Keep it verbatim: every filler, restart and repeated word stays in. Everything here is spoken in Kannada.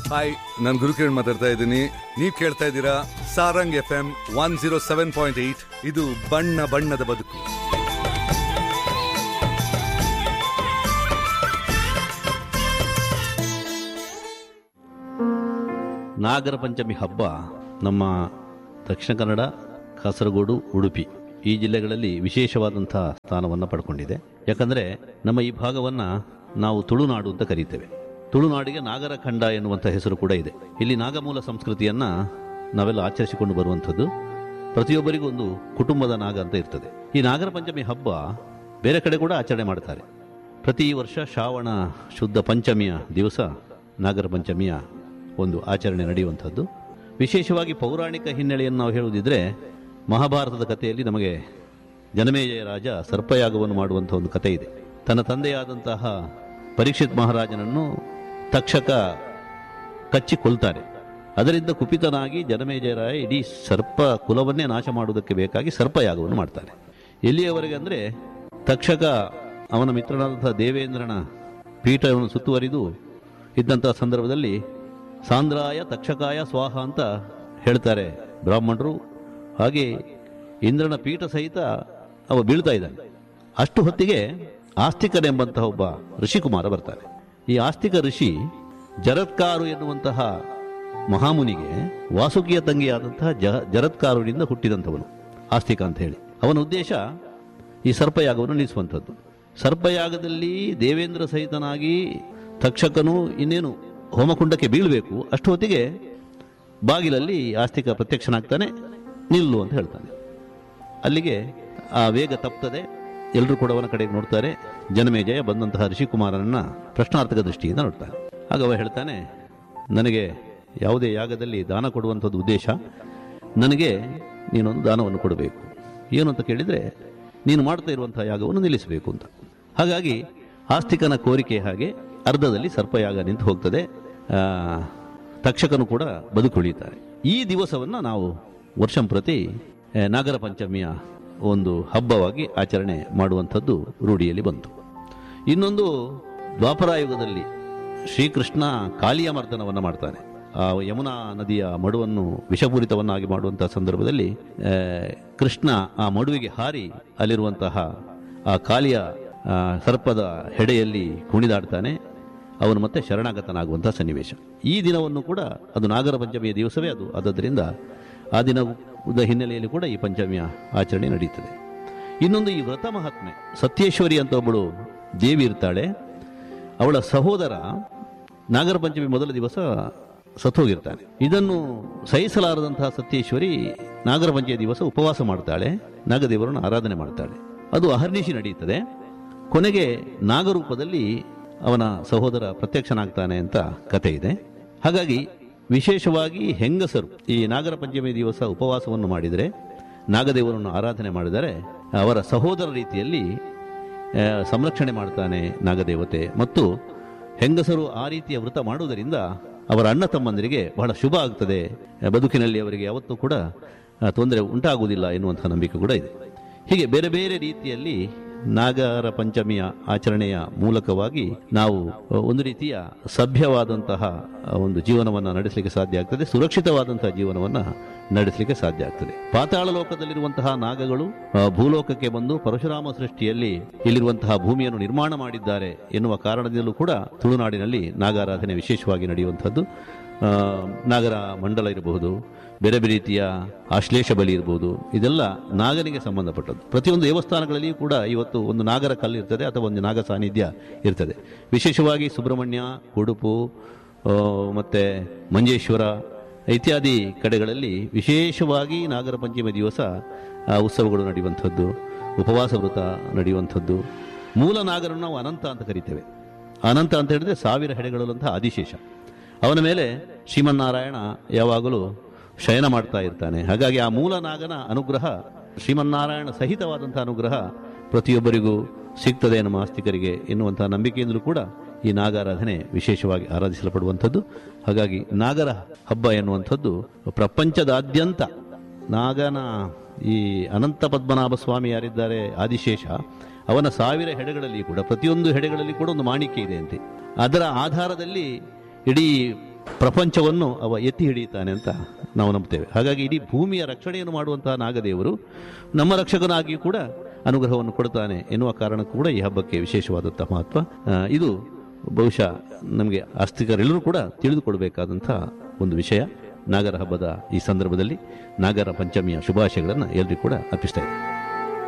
ಹಾಯ್, ನಾನು ಗುರುಕಿರಣ್ ಮಾತಾಡ್ತಾ ಇದ್ದೀನಿ. ನೀವು ಕೇಳ್ತಾ ಇದ್ದೀರಾ Sarang F M one zero seven point eight. ಇದು ಬಣ್ಣ ಬಣ್ಣದ ಬದುಕು. ನಾಗರ ಪಂಚಮಿ ಹಬ್ಬ ನಮ್ಮ ದಕ್ಷಿಣ ಕನ್ನಡ, ಕಾಸರಗೋಡು, ಉಡುಪಿ ಈ ಜಿಲ್ಲೆಗಳಲ್ಲಿ ವಿಶೇಷವಾದಂಥ ಸ್ಥಾನವನ್ನು ಪಡ್ಕೊಂಡಿದೆ. ಯಾಕಂದರೆ ನಮ್ಮ ಈ ಭಾಗವನ್ನು ನಾವು ತುಳುನಾಡು ಅಂತ ಕರೀತೇವೆ. ತುಳುನಾಡಿಗೆ ನಾಗರ ಖಂಡ ಎನ್ನುವಂಥ ಹೆಸರು ಕೂಡ ಇದೆ. ಇಲ್ಲಿ ನಾಗಮೂಲ ಸಂಸ್ಕೃತಿಯನ್ನು ನಾವೆಲ್ಲ ಆಚರಿಸಿಕೊಂಡು ಬರುವಂಥದ್ದು. ಪ್ರತಿಯೊಬ್ಬರಿಗೂ ಒಂದು ಕುಟುಂಬದ ನಾಗ ಅಂತ ಇರ್ತದೆ. ಈ ನಾಗರ ಪಂಚಮಿ ಹಬ್ಬ ಬೇರೆ ಕಡೆ ಕೂಡ ಆಚರಣೆ ಮಾಡ್ತಾರೆ. ಪ್ರತಿ ವರ್ಷ ಶ್ರಾವಣ ಶುದ್ಧ ಪಂಚಮಿಯ ದಿವಸ ನಾಗರ ಪಂಚಮಿಯ ಒಂದು ಆಚರಣೆ ನಡೆಯುವಂಥದ್ದು. ವಿಶೇಷವಾಗಿ ಪೌರಾಣಿಕ ಹಿನ್ನೆಲೆಯನ್ನು ನಾವು ಹೇಳುವುದಿದ್ರೆ, ಮಹಾಭಾರತದ ಕಥೆಯಲ್ಲಿ ನಮಗೆ ಜನಮೇಜಯ ರಾಜ ಸರ್ಪಯಾಗವನ್ನು ಮಾಡುವಂಥ ಒಂದು ಕಥೆ ಇದೆ. ತನ್ನ ತಂದೆಯಾದಂತಹ ಪರೀಕ್ಷಿತ್ ಮಹಾರಾಜನನ್ನು ತಕ್ಷಕ ಕಚ್ಚಿ ಕೊಲ್ತಾರೆ. ಅದರಿಂದ ಕುಪಿತನಾಗಿ ಜನಮೇಜಯರಾಯ ಇಡೀ ಸರ್ಪ ಕುಲವನ್ನೇ ನಾಶ ಮಾಡುವುದಕ್ಕೆ ಬೇಕಾಗಿ ಸರ್ಪಯಾಗವನ್ನು ಮಾಡ್ತಾನೆ. ಎಲ್ಲಿಯವರೆಗೆ ಅಂದರೆ, ತಕ್ಷಕ ಅವನ ಮಿತ್ರನಾದಂತಹ ದೇವೇಂದ್ರನ ಪೀಠವನ್ನು ಸುತ್ತುವರಿದು ಇದ್ದಂತಹ ಸಂದರ್ಭದಲ್ಲಿ ಸಾಂದ್ರಾಯ ತಕ್ಷಕಾಯ ಸ್ವಾಹ ಅಂತ ಹೇಳ್ತಾರೆ ಬ್ರಾಹ್ಮಣರು. ಹಾಗೆ ಇಂದ್ರನ ಪೀಠ ಸಹಿತ ಅವ ಬೀಳ್ತಾ ಇದ್ದಾನೆ. ಅಷ್ಟು ಹೊತ್ತಿಗೆ ಆಸ್ತಿಕನೆಂಬಂತಹ ಒಬ್ಬ ಋಷಿಕುಮಾರ ಬರ್ತಾನೆ. ಈ ಆಸ್ತಿಕ ಋಷಿ ಜರತ್ಕಾರು ಎನ್ನುವಂತಹ ಮಹಾಮುನಿಗೆ ವಾಸುಕಿಯ ತಂಗಿಯಾದಂತಹ ಜ ಜರತ್ಕಾರುವಿನಿಂದ ಹುಟ್ಟಿದಂಥವನು ಆಸ್ತಿಕ ಅಂತ ಹೇಳಿ. ಅವನ ಉದ್ದೇಶ ಈ ಸರ್ಪಯಾಗವನ್ನು ನಿಲ್ಲಿಸುವಂಥದ್ದು. ಸರ್ಪಯಾಗದಲ್ಲಿ ದೇವೇಂದ್ರ ಸಹಿತನಾಗಿ ತಕ್ಷಕನು ಇನ್ನೇನು ಹೋಮಕುಂಡಕ್ಕೆ ಬೀಳಬೇಕು. ಅಷ್ಟು ಹೊತ್ತಿಗೆ ಬಾಗಿಲಲ್ಲಿ ಆಸ್ತಿಕ ಪ್ರತ್ಯಕ್ಷನಾಗ್ತಾನೆ. ನಿಲ್ಲು ಅಂತ ಹೇಳ್ತಾನೆ. ಅಲ್ಲಿಗೆ ಆ ವೇಗ ತಪ್ತದೆ. ಎಲ್ಲರೂ ಕೂಡ ಅವನ ಕಡೆಗೆ ನೋಡ್ತಾರೆ. ಜನಮೇಜಯ ಬಂದಂತಹ ಋಷಿಕುಮಾರನನ್ನ ಪ್ರಶ್ನಾರ್ಥಕ ದೃಷ್ಟಿಯಿಂದ ನೋಡ್ತಾನೆ. ಆಗ ಅವ ಹೇಳ್ತಾನೆ, ನನಗೆ ಯಾವುದೇ ಯಾಗದಲ್ಲಿ ದಾನ ಕೊಡುವಂಥದ್ದು ಉದ್ದೇಶ. ನನಗೆ ನೀನೊಂದು ದಾನವನ್ನು ಕೊಡಬೇಕು. ಏನು ಅಂತ ಕೇಳಿದರೆ, ನೀನು ಮಾಡ್ತಾ ಇರುವಂತಹ ಯಾಗವನ್ನು ನಿಲ್ಲಿಸಬೇಕು ಅಂತ. ಹಾಗಾಗಿ ಆಸ್ತಿಕನ ಕೋರಿಕೆ ಹಾಗೆ ಅರ್ಧದಲ್ಲಿ ಸರ್ಪಯಾಗ ನಿಂತು ಹೋಗ್ತದೆ. ತಕ್ಷಕನು ಕೂಡ ಬದುಕುಳಿಯುತ್ತಾರೆ. ಈ ದಿವಸವನ್ನು ನಾವು ವರ್ಷಂಪ್ರತಿ ನಾಗರ ಪಂಚಮಿಯ ಒಂದು ಹಬ್ಬವಾಗಿ ಆಚರಣೆ ಮಾಡುವಂಥದ್ದು ರೂಢಿಯಲ್ಲಿ ಬಂತು. ಇನ್ನೊಂದು, ದ್ವಾಪರಾಯುಗದಲ್ಲಿ ಶ್ರೀಕೃಷ್ಣ ಕಾಳಿಯ ಮರ್ದನವನ್ನು ಮಾಡ್ತಾನೆ. ಆ ಯಮುನಾ ನದಿಯ ಮಡುವನ್ನು ವಿಷಪೂರಿತವನ್ನಾಗಿ ಮಾಡುವಂತಹ ಸಂದರ್ಭದಲ್ಲಿ ಕೃಷ್ಣ ಆ ಮಡುವಿಗೆ ಹಾರಿ ಅಲ್ಲಿರುವಂತಹ ಆ ಕಾಳಿಯ ಸರ್ಪದ ಹೆಡೆಯಲ್ಲಿ ಕುಣಿದಾಡ್ತಾನೆ. ಅವನು ಮತ್ತೆ ಶರಣಾಗತನಾಗುವಂತಹ ಸನ್ನಿವೇಶ. ಈ ದಿನವನ್ನು ಕೂಡ ಅದು ನಾಗರ ಪಂಚಮಿಯ ದಿವಸವೇ ಅದು. ಆದ್ದರಿಂದ ಆ ದಿನದ ಹಿನ್ನೆಲೆಯಲ್ಲಿ ಕೂಡ ಈ ಪಂಚಮಿಯ ಆಚರಣೆ ನಡೆಯುತ್ತದೆ. ಇನ್ನೊಂದು, ಈ ವ್ರತ ಮಹಾತ್ಮೆ. ಸತ್ಯೇಶ್ವರಿ ಅಂತ ಒಬ್ಬಳು ದೇವಿ ಇರ್ತಾಳೆ. ಅವಳ ಸಹೋದರ ನಾಗರ ಪಂಚಮಿ ಮೊದಲ ದಿವಸ ಸತ್ತೋಗಿರ್ತಾನೆ. ಇದನ್ನು ಸಹಿಸಲಾರದಂತಹ ಸತ್ಯೇಶ್ವರಿ ನಾಗರ ಪಂಚಮಿಯ ದಿವಸ ಉಪವಾಸ ಮಾಡ್ತಾಳೆ. ನಾಗದೇವರನ್ನು ಆರಾಧನೆ ಮಾಡ್ತಾಳೆ. ಅದು ಅಹರ್ನಿಶಿ ನಡೆಯುತ್ತದೆ. ಕೊನೆಗೆ ನಾಗರೂಪದಲ್ಲಿ ಅವನ ಸಹೋದರ ಪ್ರತ್ಯಕ್ಷನಾಗ್ತಾನೆ ಅಂತ ಕಥೆ ಇದೆ. ಹಾಗಾಗಿ ವಿಶೇಷವಾಗಿ ಹೆಂಗಸರು ಈ ನಾಗರ ಪಂಚಮಿ ದಿವಸ ಉಪವಾಸವನ್ನು ಮಾಡಿದರೆ, ನಾಗದೇವರನ್ನು ಆರಾಧನೆ ಮಾಡಿದರೆ, ಅವರ ಸಹೋದರ ರೀತಿಯಲ್ಲಿ ಸಂರಕ್ಷಣೆ ಮಾಡ್ತಾನೆ ನಾಗದೇವತೆ. ಮತ್ತು ಹೆಂಗಸರು ಆ ರೀತಿಯ ವೃತ ಮಾಡುವುದರಿಂದ ಅವರ ಅಣ್ಣ ತಮ್ಮಂದರಿಗೆ ಬಹಳ ಶುಭ ಆಗ್ತದೆ. ಬದುಕಿನಲ್ಲಿ ಅವರಿಗೆ ಯಾವತ್ತೂ ಕೂಡ ತೊಂದರೆ ಉಂಟಾಗುವುದಿಲ್ಲ ಎನ್ನುವಂಥ ನಂಬಿಕೆ ಕೂಡ ಇದೆ. ಹೀಗೆ ಬೇರೆ ಬೇರೆ ರೀತಿಯಲ್ಲಿ ನಾಗರ ಪಂಚಮಿಯ ಆಚರಣೆಯ ಮೂಲಕವಾಗಿ ನಾವು ಒಂದು ರೀತಿಯ ಸಭ್ಯವಾದಂತಹ ಒಂದು ಜೀವನವನ್ನು ನಡೆಸಲಿಕ್ಕೆ ಸಾಧ್ಯ ಆಗ್ತದೆ. ಸುರಕ್ಷಿತವಾದಂತಹ ಜೀವನವನ್ನು ನಡೆಸಲಿಕ್ಕೆ ಸಾಧ್ಯ ಆಗ್ತದೆ. ಪಾತಾಳ ಲೋಕದಲ್ಲಿರುವಂತಹ ನಾಗಗಳು ಭೂಲೋಕಕ್ಕೆ ಬಂದು ಪರಶುರಾಮ ಸೃಷ್ಟಿಯಲ್ಲಿ ಇಲ್ಲಿರುವಂತಹ ಭೂಮಿಯನ್ನು ನಿರ್ಮಾಣ ಮಾಡಿದ್ದಾರೆ ಎನ್ನುವ ಕಾರಣದಿಂದಲೂ ಕೂಡ ತುಳುನಾಡಿನಲ್ಲಿ ನಾಗಾರಾಧನೆ ವಿಶೇಷವಾಗಿ ನಡೆಯುವಂಥದ್ದು. ನಾಗರ ಮಂಡಲ ಇರಬಹುದು, ಬೇರೆ ಬೇರೆ ರೀತಿಯ ಆಶ್ಲೇಷ ಬಲಿ ಇರಬಹುದು, ಇದೆಲ್ಲ ನಾಗನಿಗೆ ಸಂಬಂಧಪಟ್ಟದ್ದು. ಪ್ರತಿಯೊಂದು ದೇವಸ್ಥಾನಗಳಲ್ಲಿಯೂ ಕೂಡ ಇವತ್ತು ಒಂದು ನಾಗರ ಕಲ್ಲು ಇರ್ತದೆ ಅಥವಾ ಒಂದು ನಾಗ ಸಾನ್ನಿಧ್ಯ ಇರ್ತದೆ. ವಿಶೇಷವಾಗಿ ಸುಬ್ರಹ್ಮಣ್ಯ, ಉಡುಪು ಮತ್ತು ಮಂಜೇಶ್ವರ ಇತ್ಯಾದಿ ಕಡೆಗಳಲ್ಲಿ ವಿಶೇಷವಾಗಿ ನಾಗರ ಪಂಚಮಿ ದಿವಸ ಉತ್ಸವಗಳು ನಡೆಯುವಂಥದ್ದು, ಉಪವಾಸ ವೃತ ನಡೆಯುವಂಥದ್ದು. ಮೂಲ ನಾಗರನ್ನು ನಾವು ಅನಂತ ಅಂತ ಕರಿತೇವೆ. ಅನಂತ ಅಂತ ಹೇಳಿದ್ರೆ ಸಾವಿರ ಹೆಡೆಗಳಂತಹ ಆದಿಶೇಷ. ಅವನ ಮೇಲೆ ಶ್ರೀಮನ್ನಾರಾಯಣ ಯಾವಾಗಲೂ ಶಯನ ಮಾಡ್ತಾ ಇರ್ತಾನೆ. ಹಾಗಾಗಿ ಆ ಮೂಲ ನಾಗನ ಅನುಗ್ರಹ, ಶ್ರೀಮನ್ನಾರಾಯಣ ಸಹಿತವಾದಂಥ ಅನುಗ್ರಹ ಪ್ರತಿಯೊಬ್ಬರಿಗೂ ಸಿಗ್ತದೆ ನಮ್ಮ ಆಸ್ತಿಕರಿಗೆ ಎನ್ನುವಂತಹ ನಂಬಿಕೆಯಿಂದಲೂ ಕೂಡ ಈ ನಾಗಾರಾಧನೆ ವಿಶೇಷವಾಗಿ ಆರಾಧಿಸಲ್ಪಡುವಂಥದ್ದು. ಹಾಗಾಗಿ ನಾಗರ ಹಬ್ಬ ಎನ್ನುವಂಥದ್ದು ಪ್ರಪಂಚದಾದ್ಯಂತ ನಾಗನ ಈ ಅನಂತ ಪದ್ಮನಾಭ ಸ್ವಾಮಿ ಯಾರಿದ್ದಾರೆ ಆದಿಶೇಷ, ಅವನ ಸಾವಿರ ಹೆಡೆಗಳಲ್ಲಿ ಕೂಡ ಪ್ರತಿಯೊಂದು ಹೆಡೆಗಳಲ್ಲಿ ಕೂಡ ಒಂದು ಮಾಣಿಕ್ಯ ಇದೆ ಅಂತೆ. ಅದರ ಆಧಾರದಲ್ಲಿ ಇಡೀ ಪ್ರಪಂಚವನ್ನು ಅವ ಎತ್ತಿ ಹಿಡಿಯುತ್ತಾನೆ ಅಂತ ನಾವು ನಂಬ್ತೇವೆ. ಹಾಗಾಗಿ ಇಡೀ ಭೂಮಿಯ ರಕ್ಷಣೆಯನ್ನು ಮಾಡುವಂತಹ ನಾಗದೇವರು ನಮ್ಮ ರಕ್ಷಕನಾಗಿಯೂ ಕೂಡ ಅನುಗ್ರಹವನ್ನು ಕೊಡ್ತಾನೆ ಎನ್ನುವ ಕಾರಣಕ್ಕೂ ಕೂಡ ಈ ಹಬ್ಬಕ್ಕೆ ವಿಶೇಷವಾದಂತಹ ಮಹತ್ವ. ಆ, ಇದು ಬಹುಶಃ ನಮಗೆ ಆಸ್ತಿಕರೆಲ್ಲರೂ ಕೂಡ ತಿಳಿದುಕೊಳ್ಬೇಕಾದಂಥ ಒಂದು ವಿಷಯ. ನಾಗರ ಹಬ್ಬದ ಈ ಸಂದರ್ಭದಲ್ಲಿ ನಾಗರ ಪಂಚಮಿಯ ಶುಭಾಶಯಗಳನ್ನು ಎಲ್ಲರಿಗೂ ಕೂಡ ಅರ್ಪಿಸ್ತಾ ಇದ್ದೀನಿ.